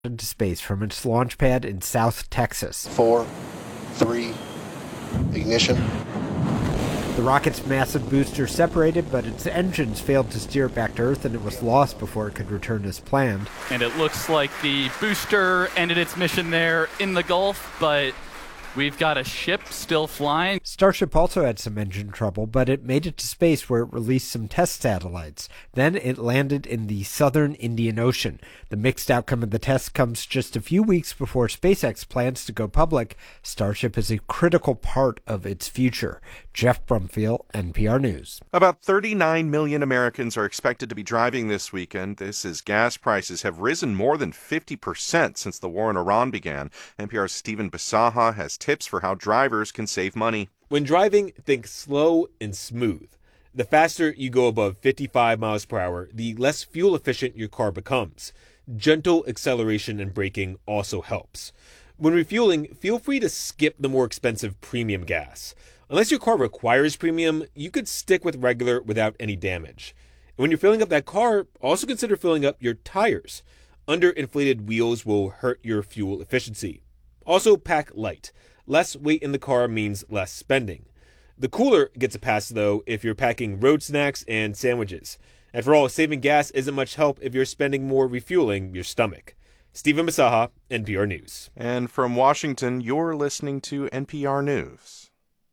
into space from its launch pad in South Texas. 4, 3, ignition. The rocket's massive booster separated, but its engines failed to steer it back to Earth, and it was lost before it could return as planned. And it looks like the booster ended its mission there in the Gulf, but we've got a ship still flying. Starship also had some engine trouble, but it made it to space where it released some test satellites. Then it landed in the southern Indian Ocean. The mixed outcome of the test comes just a few weeks before SpaceX plans to go public. Starship is a critical part of its future. Jeff Brumfield, NPR News. About 39 million Americans are expected to be driving this weekend. This as gas prices have risen more than 50% since the war in Iran began. NPR's Stephen Bisaha has tips for how drivers can save money. When driving, think slow and smooth. The faster you go above 55 miles per hour, the less fuel efficient your car becomes. Gentle acceleration and braking also helps. When refueling, feel free to skip the more expensive premium gas. Unless your car requires premium, you could stick with regular without any damage. And when you're filling up that car, also consider filling up your tires. Underinflated wheels will hurt your fuel efficiency. Also, pack light. Less weight in the car means less spending. The cooler gets a pass, though, if you're packing road snacks and sandwiches. And for all, saving gas isn't much help if you're spending more refueling your stomach. Stephen Bisaha, NPR News. And from Washington, you're listening to NPR News.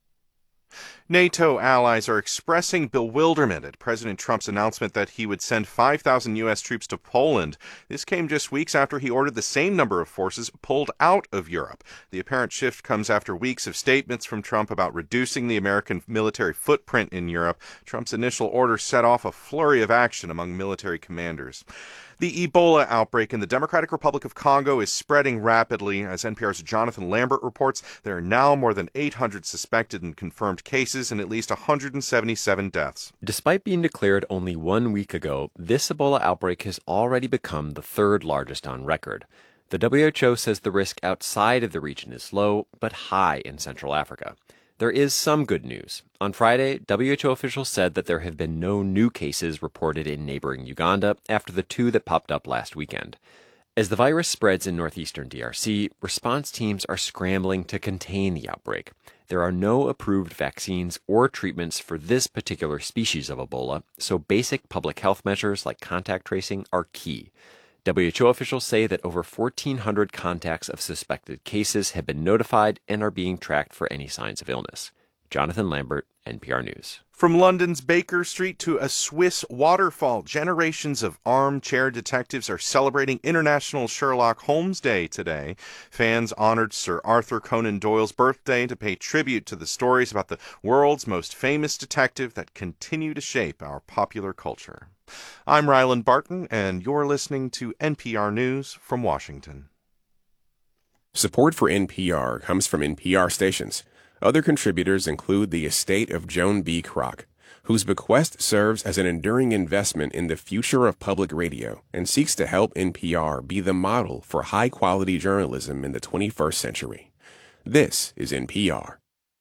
NATO allies are expressing bewilderment at President Trump's announcement that he would send 5,000 U.S. troops to Poland. This came just weeks after he ordered the same number of forces pulled out of Europe. The apparent shift comes after weeks of statements from Trump about reducing the American military footprint in Europe. Trump's initial order set off a flurry of action among military commanders. The Ebola outbreak in the Democratic Republic of Congo is spreading rapidly. As NPR's Jonathan Lambert reports, there are now more than 800 suspected and confirmed cases and at least 177 deaths. Despite being declared only 1 week ago, this Ebola outbreak has already become the third largest on record. The WHO says the risk outside of the region is low, but high in Central Africa. There is some good news. On Friday, WHO officials said that there have been no new cases reported in neighboring Uganda after the two that popped up last weekend. As the virus spreads in northeastern DRC, response teams are scrambling to contain the outbreak. There are no approved vaccines or treatments for this particular species of Ebola, so basic public health measures like contact tracing are key. WHO officials say that over 1,400 contacts of suspected cases have been notified and are being tracked for any signs of illness. Jonathan Lambert, NPR News. From London's Baker Street to a Swiss waterfall, generations of armchair detectives are celebrating International Sherlock Holmes Day today. Fans honored Sir Arthur Conan Doyle's birthday to pay tribute to the stories about the world's most famous detective that continue to shape our popular culture. I'm Ryland Barton, and you're listening to NPR News from Washington. Support for NPR comes from NPR stations. Other contributors include the estate of Joan B. Kroc, whose bequest serves as an enduring investment in the future of public radio and seeks to help NPR be the model for high-quality journalism in the 21st century. This is NPR.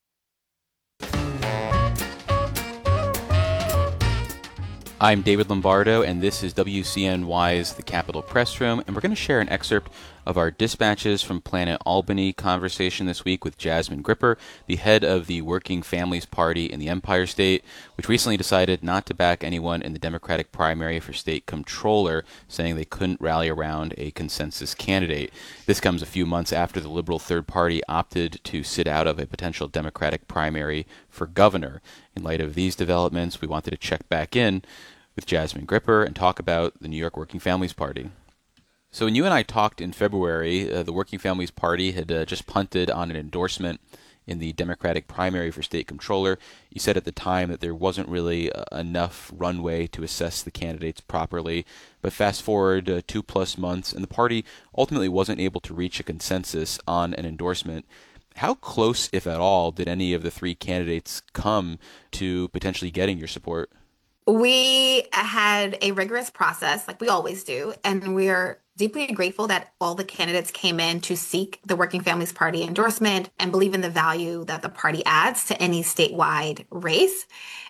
I'm David Lombardo, and this is WCNY's The Capitol Press Room, and we're going to share an excerpt of our Dispatches from Planet Albany conversation this week with Jasmine Gripper, the head of the Working Families Party in the Empire State, which recently decided not to back anyone in the Democratic primary for state comptroller, saying they couldn't rally around a consensus candidate. This comes a few months after the liberal third party opted to sit out of a potential Democratic primary for governor. In light of these developments, we wanted to check back in with Jasmine Gripper and talk about the New York Working Families Party. So when you and I talked in February, the Working Families Party had just punted on an endorsement in the Democratic primary for state comptroller. You said at the time that there wasn't really enough runway to assess the candidates properly. But fast forward 2+ months, and the party ultimately wasn't able to reach a consensus on an endorsement. How close, if at all, did any of the three candidates come to potentially getting your support? We had a rigorous process, like we always do, and we're deeply grateful that all the candidates came in to seek the Working Families Party endorsement and believe in the value that the party adds to any statewide race.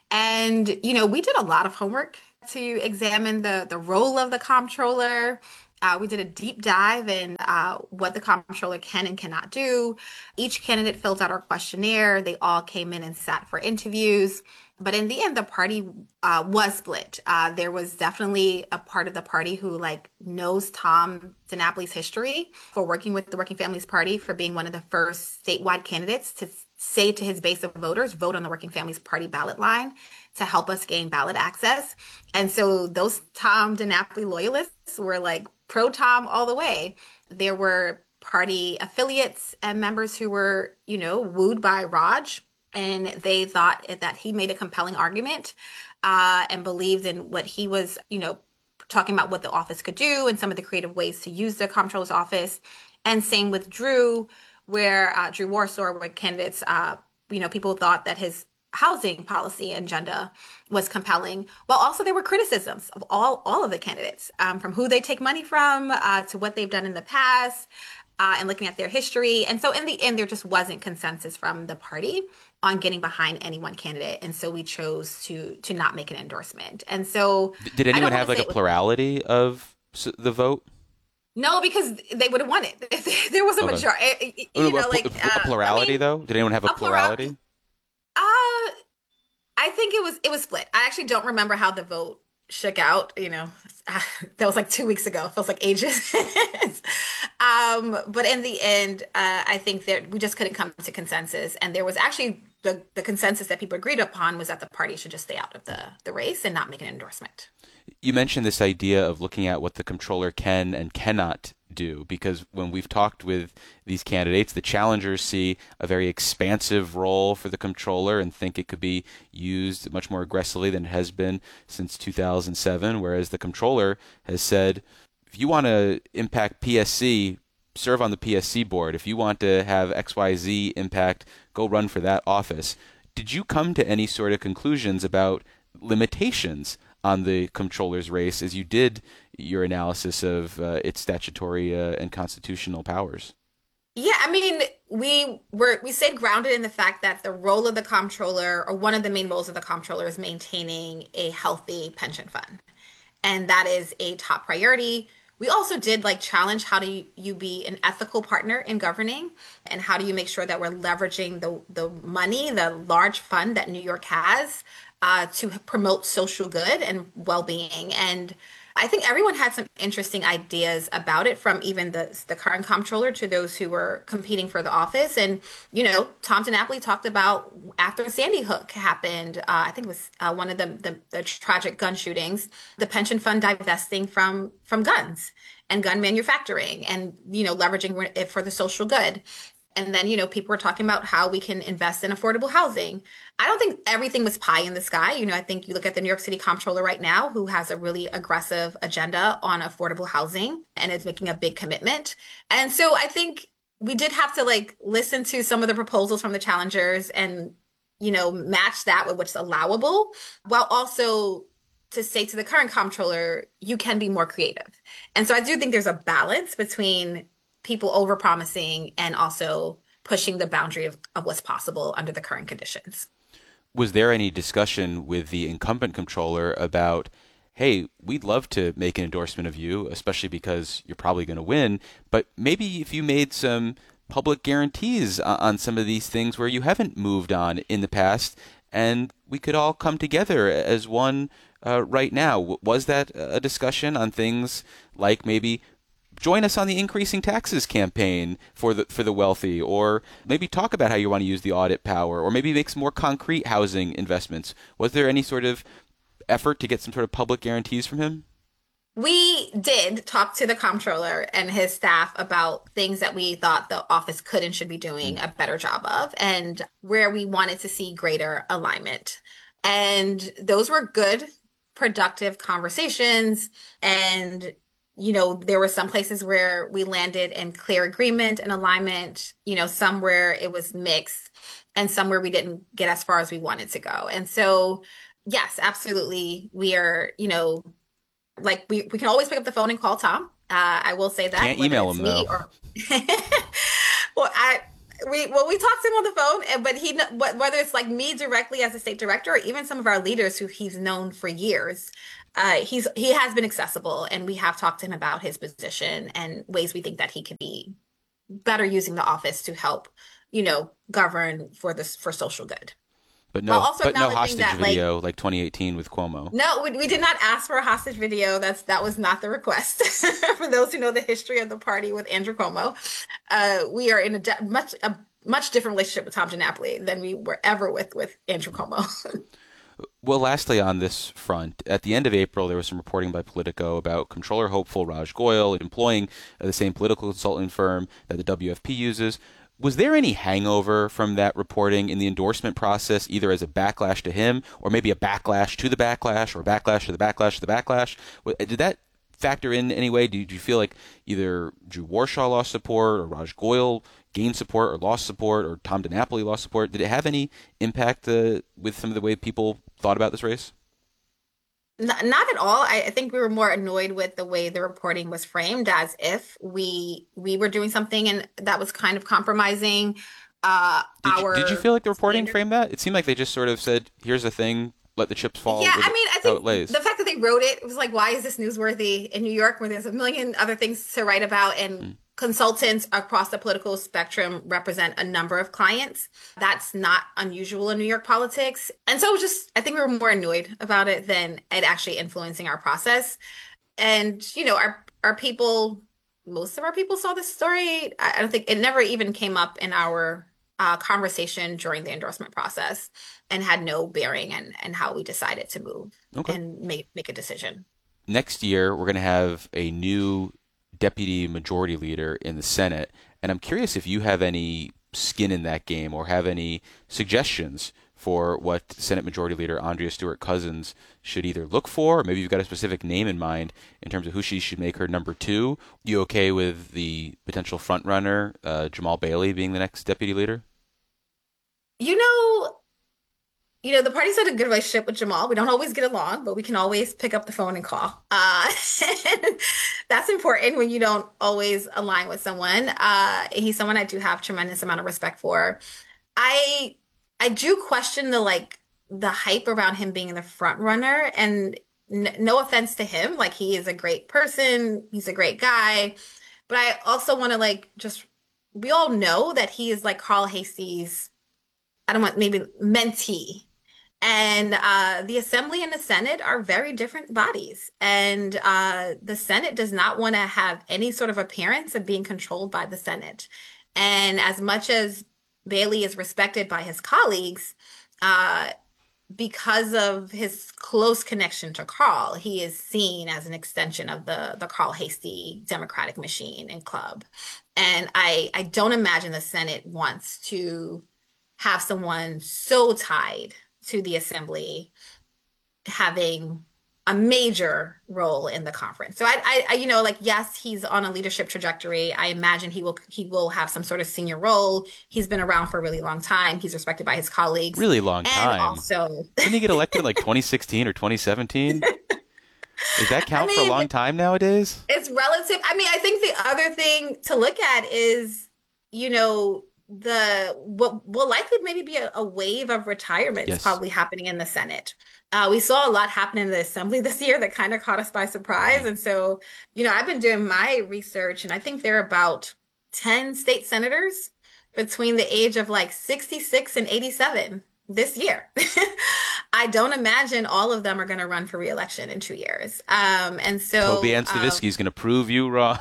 And, we did a lot of homework to examine the role of the comptroller, We did a deep dive in what the comptroller can and cannot do. Each candidate filled out our questionnaire. They all came in and sat for interviews. But in the end, the party was split. There was definitely a part of the party who knows Tom DiNapoli's history for working with the Working Families Party, for being one of the first statewide candidates to say to his base of voters, vote on the Working Families Party ballot line to help us gain ballot access. And so those Tom DiNapoli loyalists were pro Tom all the way. There were party affiliates and members who were, wooed by Raj, and they thought that he made a compelling argument and believed in what he was, talking about what the office could do and some of the creative ways to use the comptroller's office. And same with Drew, where Drew Warsaw, where candidates, people thought that his housing policy agenda was compelling. Well, also there were criticisms of all of the candidates, from who they take money from to what they've done in the past, and looking at their history. And so in the end, there just wasn't consensus from the party on getting behind any one candidate. And so we chose to not make an endorsement. And so did anyone have a plurality of the vote? No, because they would have won it if there was a majority. A plurality, though? Did anyone have a plurality? I think it was split. I actually don't remember how the vote shook out. That was 2 weeks ago. It feels like ages. But in the end, I think that we just couldn't come to consensus. And there was actually the consensus that people agreed upon was that the party should just stay out of the race and not make an endorsement. You mentioned this idea of looking at what the comptroller can and cannot do, because when we've talked with these candidates, the challengers see a very expansive role for the comptroller and think it could be used much more aggressively than it has been since 2007, whereas the comptroller has said, if you want to impact PSC, serve on the PSC board. If you want to have XYZ impact, go run for that office. Did you come to any sort of conclusions about limitations on the comptroller's race as you did your analysis of its statutory and constitutional powers? Yeah, I mean, we stayed grounded in the fact that the role of the comptroller, or one of the main roles of the comptroller, is maintaining a healthy pension fund. And that is a top priority. We also did challenge, how do you be an ethical partner in governing, and how do you make sure that we're leveraging the money, the large fund that New York has, to promote social good and well-being. And I think everyone had some interesting ideas about it, from even the current comptroller to those who were competing for the office. And, Tom DiNapoli talked about, after Sandy Hook happened, I think it was one of the tragic gun shootings, the pension fund divesting from guns and gun manufacturing and, leveraging it for the social good. And then, people were talking about how we can invest in affordable housing. I don't think everything was pie in the sky. I think you look at the New York City comptroller right now, who has a really aggressive agenda on affordable housing and is making a big commitment. And so I think we did have to listen to some of the proposals from the challengers and, match that with what's allowable, while also to say to the current comptroller, you can be more creative. And so I do think there's a balance between people overpromising and also pushing the boundary of what's possible under the current conditions. Was there any discussion with the incumbent comptroller about, hey, we'd love to make an endorsement of you, especially because you're probably going to win, but maybe if you made some public guarantees on some of these things where you haven't moved on in the past, and we could all come together as one right now? Was that a discussion on things like maybe join us on the increasing taxes campaign for the wealthy, or maybe talk about how you want to use the audit power, or maybe make some more concrete housing investments? Was there any sort of effort to get some sort of public guarantees from him? We did talk to the comptroller and his staff about things that we thought the office could and should be doing a better job of, and where we wanted to see greater alignment. And those were good, productive conversations. And there were some places where we landed in clear agreement and alignment, some where it was mixed, and some where we didn't get as far as we wanted to go. And so, yes, absolutely. We are, we can always pick up the phone and call Tom. I will say that. Can't email him, though. Well, we talked to him on the phone, but whether it's me directly as a state director, or even some of our leaders who he's known for years, he has been accessible, and we have talked to him about his position and ways we think that he could be better using the office to help, govern for social good. But While no, also but no acknowledging hostage that, video like 2018 with Cuomo. No, we did not ask for a hostage video. That was not the request. For those who know the history of the party with Andrew Cuomo, we are in a much different relationship with Tom DiNapoli than we were ever with Andrew Cuomo. Well, lastly on this front, at the end of April, there was some reporting by Politico about Comptroller hopeful Raj Goyal employing the same political consulting firm that the WFP uses. Was there any hangover from that reporting in the endorsement process, either as a backlash to him, or maybe a backlash to the backlash, or backlash to the backlash to the backlash? Did that factor in any way? Did you feel like either Drew Warshaw lost support, or Raj Goyal gained support, or lost support, or Tom DiNapoli lost support? Did it have any impact with some of the way people thought about this race? Not at all. I think we were more annoyed with the way the reporting was framed, as if we were doing something and that was kind of compromising Did you feel like the reporting framed that? It seemed like they just sort of said, "Here's the thing, let the chips fall." Yeah, I mean, I think the fact that they wrote it was like, why is this newsworthy in New York where there's a million other things to write about, and consultants across the political spectrum represent a number of clients. That's not unusual in New York politics. And so I think we were more annoyed about it than it actually influencing our process. And, our people, most of our people saw this story. I don't think it never even came up in our conversation during the endorsement process, and had no bearing in how we decided to move and make a decision. Next year, we're going to have a new deputy majority leader in the Senate, and I'm curious if you have any skin in that game or have any suggestions for what Senate Majority Leader Andrea Stewart-Cousins should either look for, or maybe you've got a specific name in mind in terms of who she should make her number two. You okay with the potential frontrunner, Jamal Bailey, being the next deputy leader? The party's had a good relationship with Jamal. We don't always get along, but we can always pick up the phone and call. That's important when you don't always align with someone. He's someone I do have tremendous amount of respect for. I do question the hype around him being the front runner, and no offense to him, he is a great person, he's a great guy, but I also want to we all know that he is Carl Heastie's, maybe mentee. And the Assembly and the Senate are very different bodies. And the Senate does not want to have any sort of appearance of being controlled by the Senate. And as much as Bailey is respected by his colleagues, because of his close connection to Carl, he is seen as an extension of the Carl Heastie Democratic machine and club. And I don't imagine the Senate wants to have someone so tied to the Assembly having a major role in the conference. So yes, he's on a leadership trajectory. I imagine he will have some sort of senior role. He's been around for a really long time. He's respected by his colleagues. Really long time. And also, didn't he get elected 2016 or 2017? Does that count for a long time nowadays? It's relative. I think the other thing to look at is, what will likely maybe be a wave of retirements probably happening in the Senate. We saw a lot happen in the Assembly this year that kind of caught us by surprise. And so, I've been doing my research, and I think there are about 10 state senators between the age of 66 and 87 this year. I don't imagine all of them are going to run for re-election in 2 years. And so Toby Ann Stavisky is going to prove you wrong.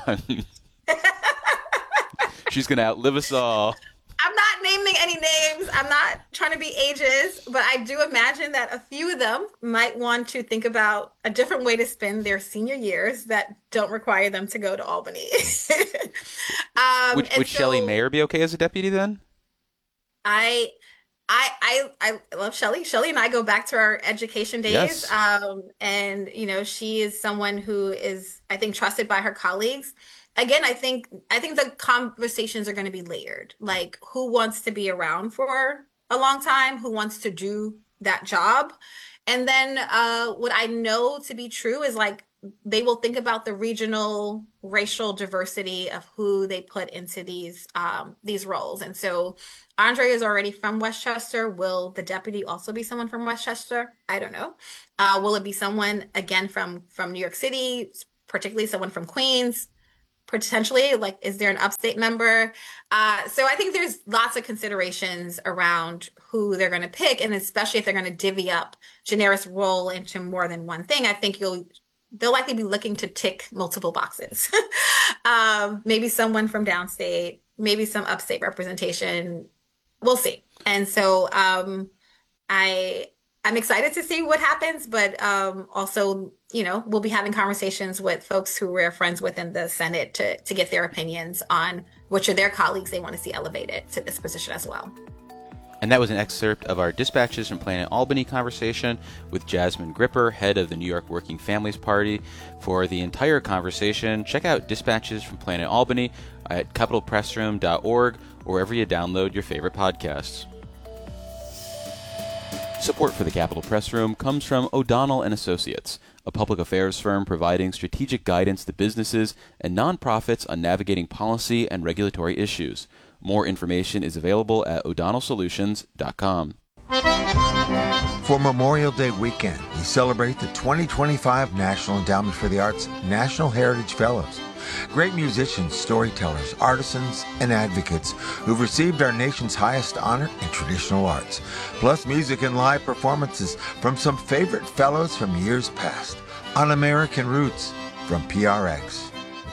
She's going to outlive us all. I'm not naming any names. I'm not trying to be ageist, but I do imagine that a few of them might want to think about a different way to spend their senior years that don't require them to go to Albany. Would Shelley Mayer be okay as a deputy then? I love Shelley. Shelley and I go back to our education days. Yes. And she is someone who is, I think, trusted by her colleagues. Again, I think the conversations are going to be layered. Who wants to be around for a long time? Who wants to do that job? And then what I know to be true is they will think about the regional racial diversity of who they put into these roles. And so Andre is already from Westchester. Will the deputy also be someone from Westchester? I don't know. Will it be someone, again, from New York City, particularly someone from Queens? Potentially, like, is there an upstate member? So I think there's lots of considerations around who they're going to pick, and especially if they're going to divvy up Janaris' role into more than one thing. I think they'll likely be looking to tick multiple boxes. Maybe someone from downstate, maybe some upstate representation. We'll see. And so I'm excited to see what happens, but also, we'll be having conversations with folks who we're friends with in the Senate to get their opinions on which of their colleagues they want to see elevated to this position as well. And that was an excerpt of our Dispatches from Planet Albany conversation with Jasmine Gripper, head of the New York Working Families Party. For the entire conversation, check out Dispatches from Planet Albany at capitalpressroom.org or wherever you download your favorite podcasts. Support for the Capitol Press Room comes from O'Donnell & Associates, a public affairs firm providing strategic guidance to businesses and nonprofits on navigating policy and regulatory issues. More information is available at o'donnellsolutions.com. For Memorial Day weekend, we celebrate the 2025 National Endowment for the Arts National Heritage Fellows. Great musicians, storytellers, artisans, and advocates who've received our nation's highest honor in traditional arts, plus music and live performances from some favorite fellows from years past on American Roots from PRX.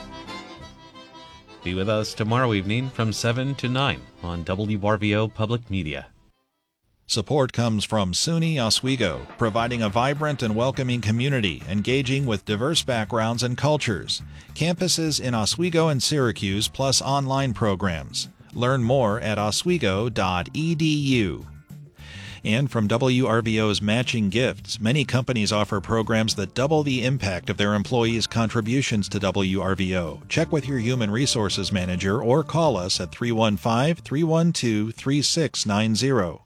Be with us tomorrow evening from 7 to 9 on WRVO Public Media. Support comes from SUNY Oswego, providing a vibrant and welcoming community, engaging with diverse backgrounds and cultures. Campuses in Oswego and Syracuse, plus online programs. Learn more at oswego.edu. And from WRVO's Matching Gifts, many companies offer programs that double the impact of their employees' contributions to WRVO. Check with your human resources manager or call us at 315-312-3690.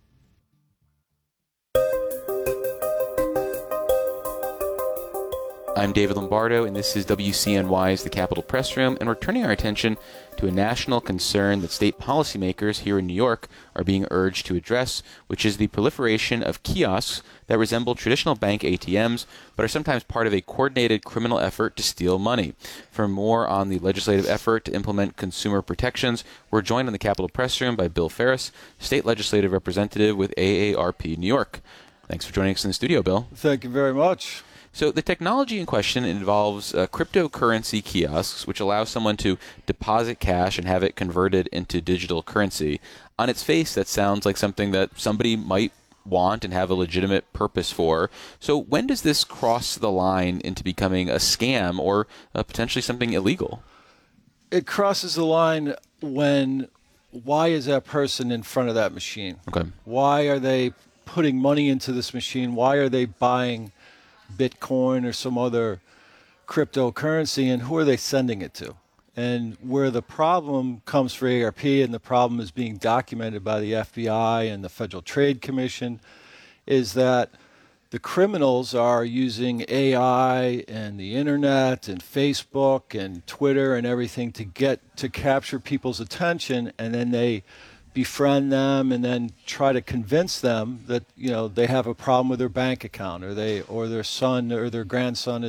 I'm David Lombardo, and this is WCNY's The Capitol Press Room, and we're turning our attention to a national concern that state policymakers here in New York are being urged to address, which is the proliferation of kiosks that resemble traditional bank ATMs, but are sometimes part of a coordinated criminal effort to steal money. For more on the legislative effort to implement consumer protections, we're joined in the Capitol Press Room by Bill Ferris, state legislative representative with AARP New York. Thanks for joining us in the studio, Bill. Thank you very much. So the technology in question involves cryptocurrency kiosks, which allow someone to deposit cash and have it converted into digital currency. On its face, that sounds like something that somebody might want and have a legitimate purpose for. So when does this cross the line into becoming a scam or potentially something illegal? It crosses the line when, why is that person in front of that machine? Okay. Why are they putting money into this machine? Why are they buying Bitcoin or some other cryptocurrency, and who are they sending it to? And where the problem comes for AARP, and the problem is being documented by the FBI and the Federal Trade Commission, is that the criminals are using AI and the internet and Facebook and Twitter and everything to capture people's attention, and then they befriend them and then try to convince them that they have a problem with their bank account, or their son or their grandson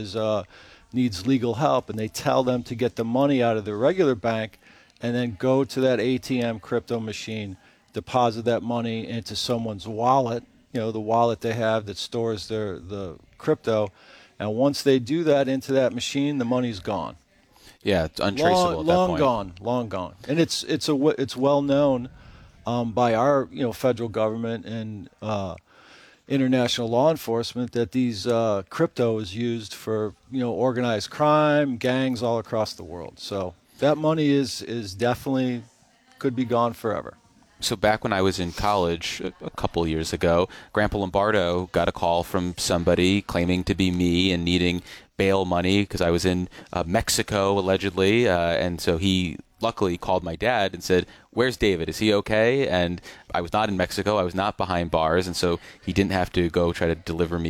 needs legal help, and they tell them to get the money out of their regular bank and then go to that ATM crypto machine, deposit that money into someone's wallet, the wallet they have that stores the crypto, and once they do that into that machine, the money's gone. Yeah, it's untraceable at that point. Long gone, and it's well known by our federal government and international law enforcement that these crypto is used for organized crime, gangs all across the world. So that money is definitely could be gone forever. So back when I was in college a couple years ago, Grandpa Lombardo got a call from somebody claiming to be me and needing bail money because I was in Mexico allegedly, and so he luckily called my dad and said, "Where's David? Is he okay?" And I was not in Mexico. I was not behind bars, and so he didn't have to go try to deliver me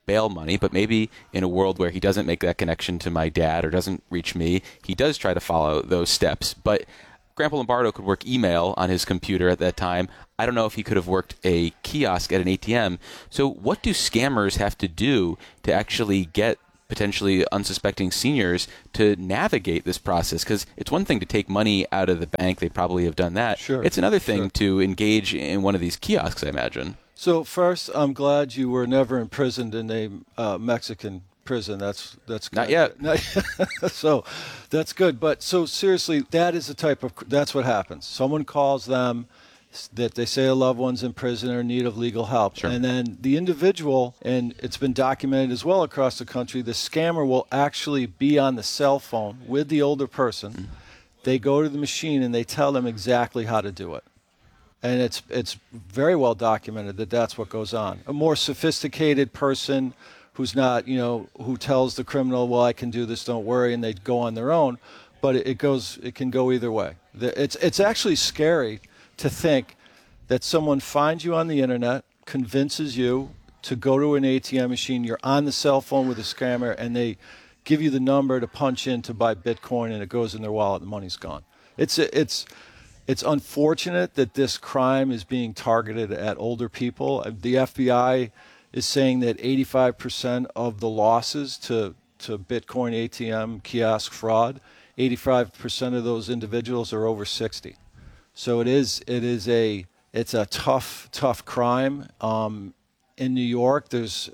bail money, but maybe in a world where he doesn't make that connection to my dad or doesn't reach me, he does try to follow those steps. But Grandpa Lombardo could work email on his computer at that time. I don't know if he could have worked a kiosk at an ATM. So what do scammers have to do to actually get potentially unsuspecting seniors to navigate this process? Because it's one thing to take money out of the bank. They probably have done that. Sure. It's another thing to engage in one of these kiosks, I imagine. So first, I'm glad you were never imprisoned in a Mexican prison. That's good. Not yet. So that's good. But so seriously, that is the type of, that's what happens. Someone calls them that they say a loved one's in prison or in need of legal help. Sure. And then the individual, and it's been documented as well across the country, the scammer will actually be on the cell phone with the older person. Mm-hmm. They go to the machine and they tell them exactly how to do it. And it's very well documented that that's what goes on. A more sophisticated person who's not, who tells the criminal, well, I can do this, don't worry, and they go on their own. But it can go either way. It's actually scary to think that someone finds you on the internet, convinces you to go to an ATM machine, you're on the cell phone with a scammer, and they give you the number to punch in to buy Bitcoin, and it goes in their wallet, and the money's gone. It's unfortunate that this crime is being targeted at older people. The FBI is saying that 85% of the losses to Bitcoin ATM kiosk fraud, 85% of those individuals are over 60. So it's a tough crime. In New York, there's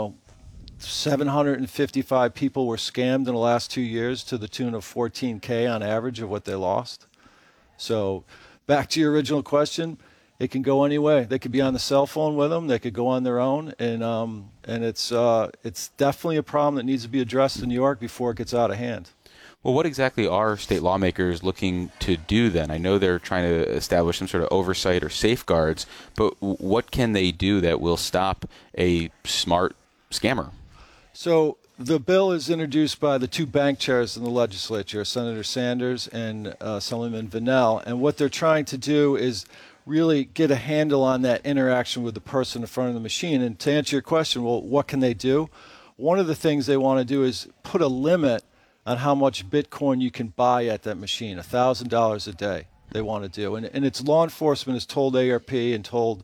755 people were scammed in the last 2 years to the tune of $14K on average of what they lost. So back to your original question, it can go any way. They could be on the cell phone with them. They could go on their own, and it's definitely a problem that needs to be addressed in New York before it gets out of hand. Well, what exactly are state lawmakers looking to do then? I know they're trying to establish some sort of oversight or safeguards, but what can they do that will stop a smart scammer? So the bill is introduced by the two bank chairs in the legislature, Senator Sanders and Assemblyman Vanel, and what they're trying to do is really get a handle on that interaction with the person in front of the machine. And to answer your question, well, what can they do? One of the things they want to do is put a limit on how much Bitcoin you can buy at that machine, $1,000 a day they want to do. And it's law enforcement has told ARP and told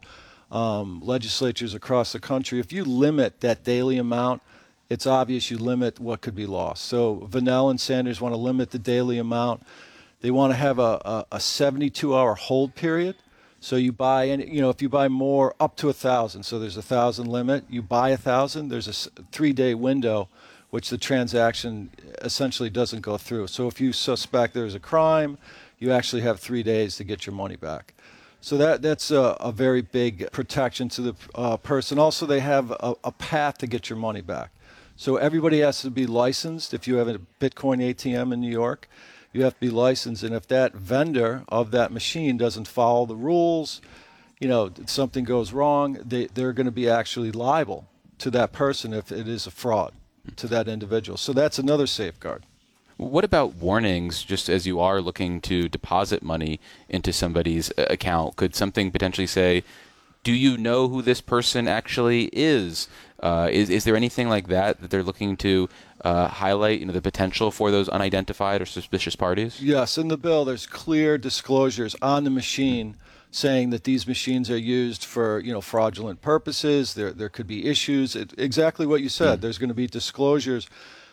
legislatures across the country, if you limit that daily amount, it's obvious you limit what could be lost. So Vanel and Sanders want to limit the daily amount. They want to have a 72-hour hold period. So you buy, if you buy more up to 1,000, so there's 1,000 limit, you buy 1,000, there's a 3-day window which the transaction essentially doesn't go through. So if you suspect there's a crime, you actually have 3 days to get your money back. So that's a very big protection to the person. Also, they have a path to get your money back. So everybody has to be licensed. If you have a Bitcoin ATM in New York, you have to be licensed. And if that vendor of that machine doesn't follow the rules, something goes wrong, they're going to be actually liable to that person if it is a fraud to that individual. So that's another safeguard. What about warnings, just as you are looking to deposit money into somebody's account? Could something potentially say, do you know who this person actually is? Is there anything like that they're looking to highlight, the potential for those unidentified or suspicious parties? Yes, in the bill, there's clear disclosures on the machine saying that these machines are used for, fraudulent purposes. There could be issues. Exactly what you said. There's going to be disclosures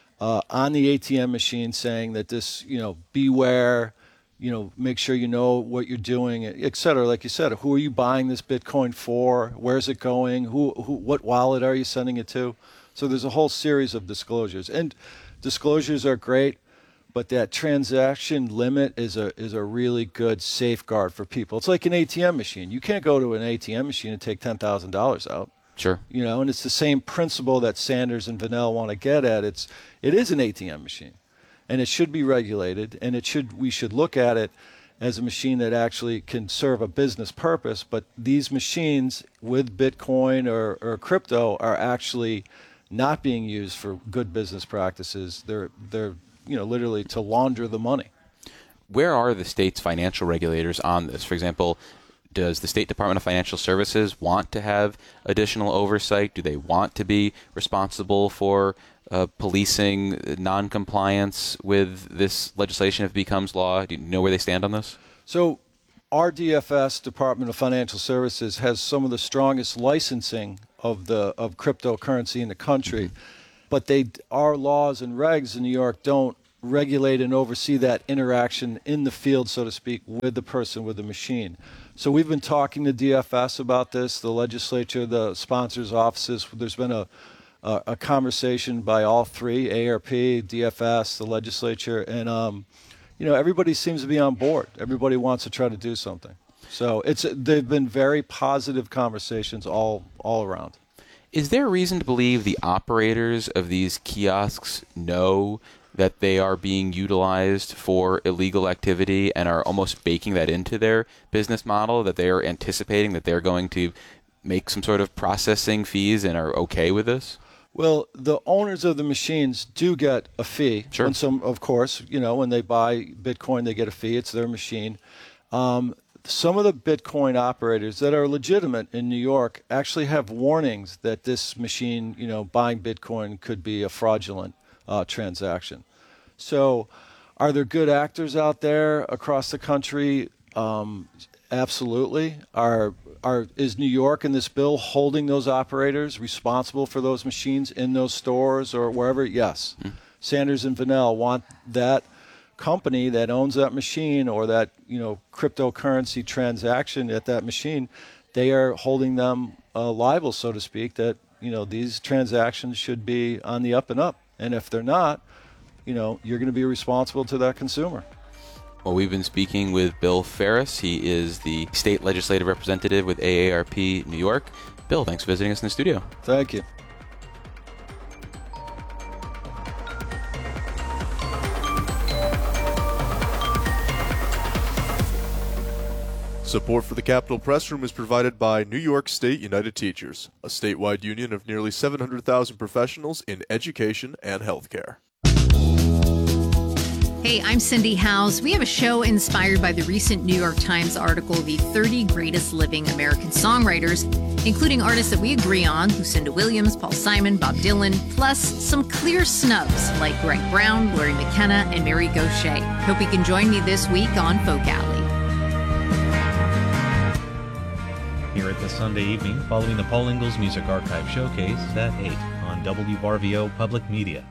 on the ATM machine saying that this, beware, make sure you know what you're doing, et cetera. Like you said, who are you buying this Bitcoin for? Where's it going? What wallet are you sending it to? So there's a whole series of disclosures. And disclosures are great, but that transaction limit is a really good safeguard for people. It's like an ATM machine. You can't go to an ATM machine and take $10,000 out. Sure. And it's the same principle that Sanders and Vanel want to get at. It is an ATM machine, and it should be regulated, and we should look at it as a machine that actually can serve a business purpose. But these machines with Bitcoin or crypto are actually not being used for good business practices. They're literally to launder the money. Where are the state's financial regulators on this? For example, Does the State Department of Financial Services want to have additional oversight? Do they want to be responsible for policing non-compliance with this legislation if it becomes law? Do you know where they stand on this? So our DFS, Department of Financial Services, has some of the strongest licensing of cryptocurrency in the country, but our laws and regs in New York don't regulate and oversee that interaction in the field, so to speak, with the person, with the machine. So we've been talking to DFS about this, the legislature, the sponsors' offices. There's been a conversation by all three, ARP, DFS, the legislature, and everybody seems to be on board. Everybody wants to try to do something. So they've been very positive conversations all around. Is there a reason to believe the operators of these kiosks know that they are being utilized for illegal activity and are almost baking that into their business model, that they are anticipating that they're going to make some sort of processing fees and are okay with this? Well, the owners of the machines do get a fee. Sure. And of course, when they buy Bitcoin, they get a fee. It's their machine. Some of the Bitcoin operators that are legitimate in New York actually have warnings that this machine, buying Bitcoin could be a fraudulent transaction. So are there good actors out there across the country? Absolutely. Is New York in this bill holding those operators responsible for those machines in those stores or wherever? Yes. Sanders and Vanell want that company that owns that machine or that cryptocurrency transaction at that machine. They are holding them liable, so to speak, that these transactions should be on the up and up. And if they're not, you're going to be responsible to that consumer. Well, we've been speaking with Bill Ferris. He is the state legislative representative with AARP New York. Bill, thanks for visiting us in the studio. Thank you. Support for the Capitol Press Room is provided by New York State United Teachers, a statewide union of nearly 700,000 professionals in education and healthcare. Hey, I'm Cindy Howes. We have a show inspired by the recent New York Times article, The 30 Greatest Living American Songwriters, including artists that we agree on, Lucinda Williams, Paul Simon, Bob Dylan, plus some clear snubs like Greg Brown, Lori McKenna, and Mary Gauthier. Hope you can join me this week on Folk Alley. Here at the Sunday evening, following the Paul Ingalls Music Archive Showcase at 8 on WRVO Public Media.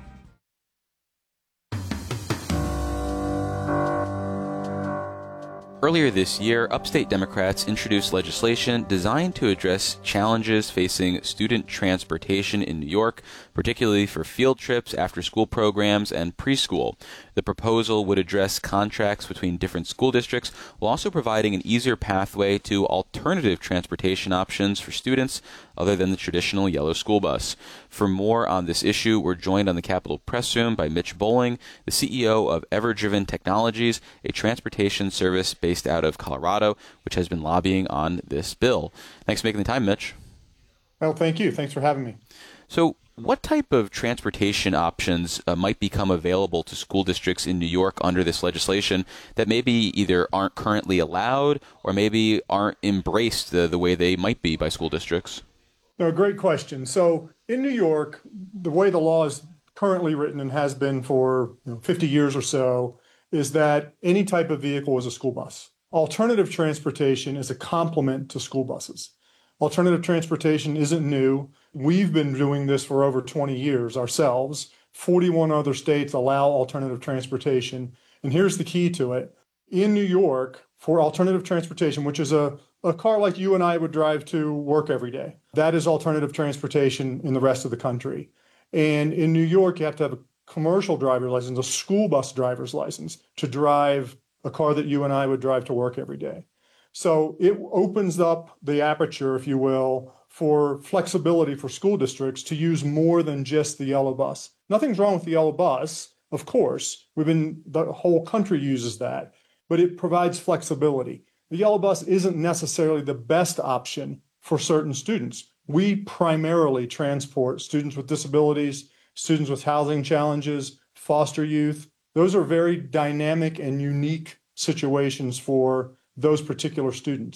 Earlier this year, upstate Democrats introduced legislation designed to address challenges facing student transportation in New York, particularly for field trips, after-school programs, and preschool. The proposal would address contracts between different school districts while also providing an easier pathway to alternative transportation options for students other than the traditional yellow school bus. For more on this issue, we're joined on the Capitol Press Room by Mitch Bowling, the CEO of EverDriven Technologies, a transportation service based out of Colorado, which has been lobbying on this bill. Thanks for making the time, Mitch. Well, thank you. Thanks for having me. So, what type of transportation options might become available to school districts in New York under this legislation that maybe either aren't currently allowed or maybe aren't embraced the way they might be by school districts? No, great question. So in New York, the way the law is currently written and has been for 50 years or so is that any type of vehicle is a school bus. Alternative transportation is a complement to school buses. Alternative transportation isn't new. We've been doing this for over 20 years ourselves. 41 other states allow alternative transportation. And here's the key to it. In New York, for alternative transportation, which is a car like you and I would drive to work every day, that is alternative transportation in the rest of the country. And in New York, you have to have a commercial driver's license, a school bus driver's license, to drive a car that you and I would drive to work every day. So it opens up the aperture, if you will, for flexibility for school districts to use more than just the yellow bus. Nothing's wrong with the yellow bus, of course. The whole country uses that, but it provides flexibility. The yellow bus isn't necessarily the best option for certain students. We primarily transport students with disabilities, students with housing challenges, foster youth. Those are very dynamic and unique situations for those particular students.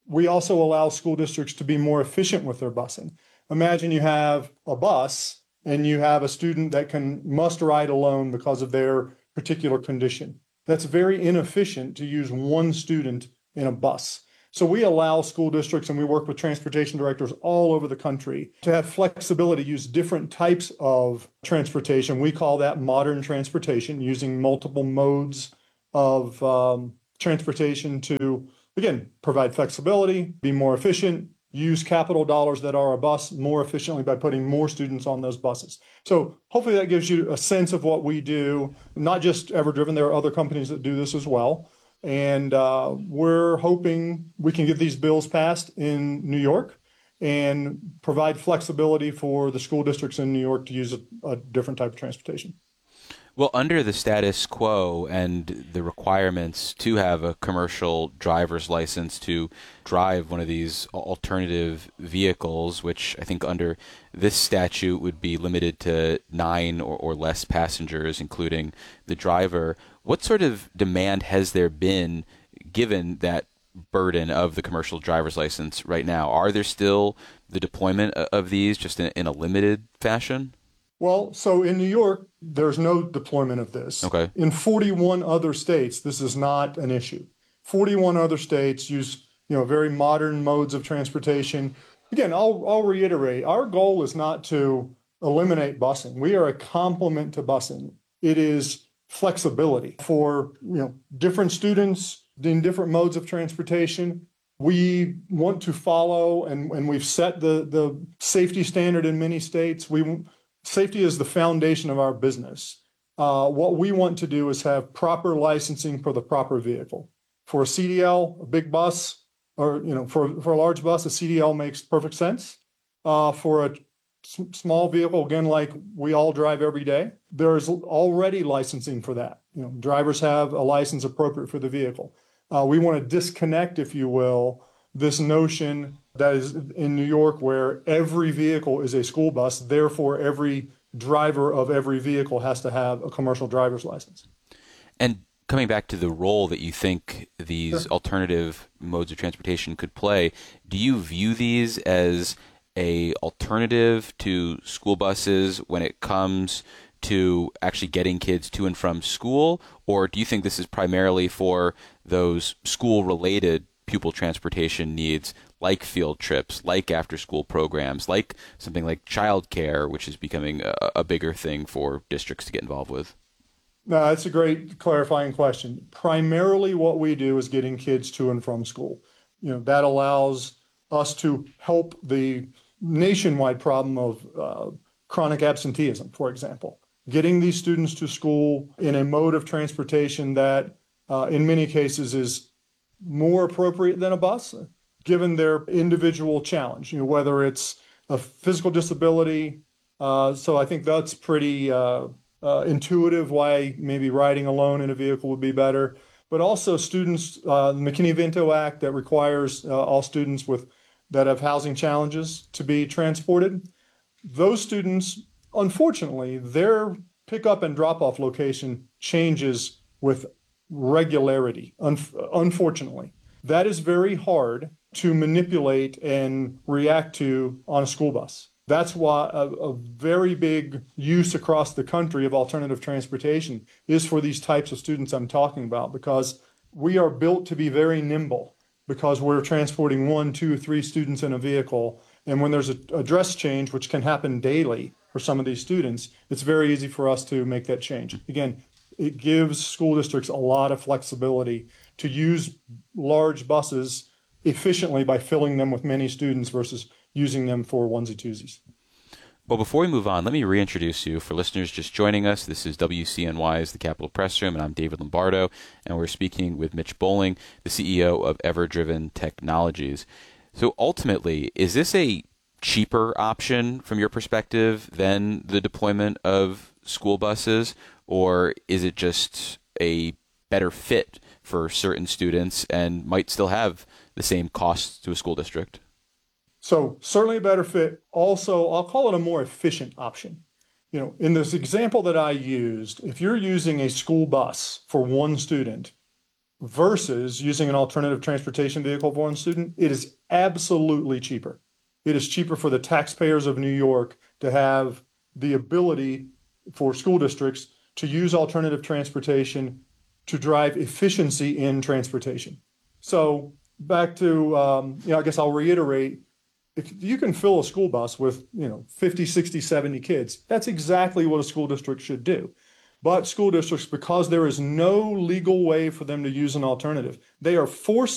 we also allow school districts to be more efficient with their busing. Imagine you have a bus and you have a student that must ride alone because of their particular condition. That's very inefficient to use one student in a bus. So we allow school districts, and we work with transportation directors all over the country, to have flexibility, use different types of transportation. We call that modern transportation, using multiple modes of transportation to, again, provide flexibility, be more efficient, use capital dollars that are a bus more efficiently by putting more students on those buses. So hopefully that gives you a sense of what we do, not just EverDriven. There are other companies that do this as well. And we're hoping we can get these bills passed in New York and provide flexibility for the school districts in New York to use a different type of transportation. Well, under the status quo and the requirements to have a commercial driver's license to drive one of these alternative vehicles, which I think under this statute would be limited to 9 or less passengers, including the driver, what sort of demand has there been given that burden of the commercial driver's license right now? Are there still the deployment of these just in a limited fashion? Well, so in New York, there's no deployment of this. Okay. In 41 other states, this is not an issue. 41 other states use, very modern modes of transportation. Again, I'll reiterate, our goal is not to eliminate busing. We are a complement to busing. It is flexibility for, different students in different modes of transportation. We want to follow, and we've set the safety standard in many states. Safety is the foundation of our business. What we want to do is have proper licensing for the proper vehicle. For a CDL, a big bus, or for a large bus, a CDL makes perfect sense. For a small vehicle, again, like we all drive every day, there's already licensing for that. Drivers have a license appropriate for the vehicle. We want to disconnect, if you will, this notion that is in New York where every vehicle is a school bus, therefore every driver of every vehicle has to have a commercial driver's license. And coming back to the role that you think these alternative modes of transportation could play, do you view these as a alternative to school buses when it comes to actually getting kids to and from school? Or do you think this is primarily for those school-related pupil transportation needs, like field trips, like after-school programs, like something like childcare, which is becoming a bigger thing for districts to get involved with? No, that's a great clarifying question. Primarily what we do is getting kids to and from school. That allows us to help the nationwide problem of chronic absenteeism, for example. Getting these students to school in a mode of transportation that in many cases is more appropriate than a bus, given their individual challenge, whether it's a physical disability. So I think that's pretty intuitive why maybe riding alone in a vehicle would be better. But also students, the McKinney-Vento Act that requires all students that have housing challenges to be transported. Those students, unfortunately, their pickup and drop-off location changes with regularity, unfortunately. That is very hard to manipulate and react to on a school bus. That's why a very big use across the country of alternative transportation is for these types of students I'm talking about, because we are built to be very nimble, because we're transporting 1, 2, 3 students in a vehicle. And when there's a dress change, which can happen daily for some of these students, it's very easy for us to make that change. Again, it gives school districts a lot of flexibility to use large buses efficiently by filling them with many students versus using them for onesie-twosies. Well, before we move on, let me reintroduce you. For listeners just joining us, this is WCNY's The Capitol Press Room, and I'm David Lombardo, and we're speaking with Mitch Bowling, the CEO of EverDriven Technologies. So ultimately, is this a cheaper option from your perspective than the deployment of school buses, or is it just a better fit for certain students and might still have the same costs to a school district? So certainly a better fit. Also, I'll call it a more efficient option. In this example that I used, if you're using a school bus for one student, versus using an alternative transportation vehicle for one student, it is absolutely cheaper. It is cheaper for the taxpayers of New York to have the ability for school districts to use alternative transportation to drive efficiency in transportation. So back to, I guess I'll reiterate, if you can fill a school bus with, 50, 60, 70 kids, that's exactly what a school district should do. But school districts, because there is no legal way for them to use an alternative, they are forced